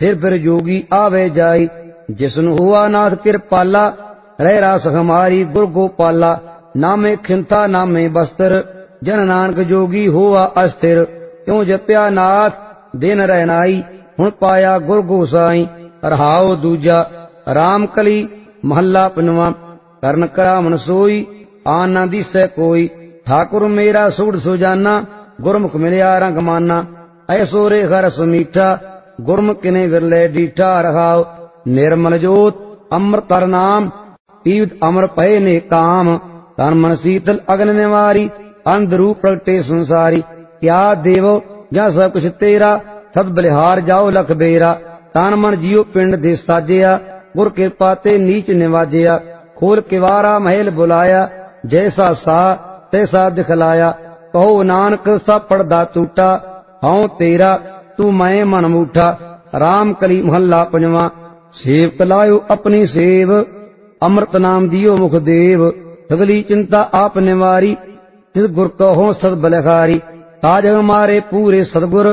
फिर जोगी आवे जाई। जिसनु हुआ नाथ कृपाला, रह रास हमारी गुर गोपाला। नामे खिंता नामे बस्तर, जन नानक जोगी हुआ अस्थिर। क्यों जप्या नाथ दिन रहनाई, हुण पाया गुर गोसाई। रहाओ दूजा राम कली महला पंजवा। करन करामन सोई, आन ना दिसै कोई। ठाकुर मेरा सूढ़ सुजाना, गुरमुख मिलिया रंग माना। ऐसो रे हरस मीठा, गुरमुख ने विरले डीठा। रहाओ निर्मल जोत अमृतर नाम, पीवत अमर पय ने काम। तन मन शीतल अग्न निवारी, अंध रूप प्रगटे संसारी। क्या देवो जा सब कुछ तेरा, सद बलिहार जाओ लख बेरा। तन मन जियो पिंड दे साजिया, गुर कृपा ते नीच निवाजिया। खोल किवारा महल बुलाया, जैसा सा तैसा दिखलाया। कहो नानक सब पड़दा टूटा, हऊँ तेरा तू मैं मन मूठा। राम कली महला पंजवा। सेव कलायो अपनी सेव, अमृत नाम दियो मुख देव। सगली चिंता आप निवारी, तिस गुर कहो सद बलहारी। ताज हमारे पूरे सदगुर,